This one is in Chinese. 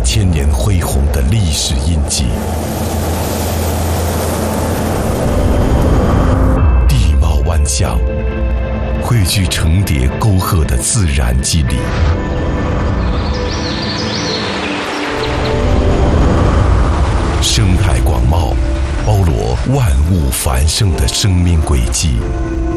千年恢宏的历史印记。地貌万象，汇聚成叠沟壑的自然肌理。生态广袤，包罗万物繁盛的生命轨迹。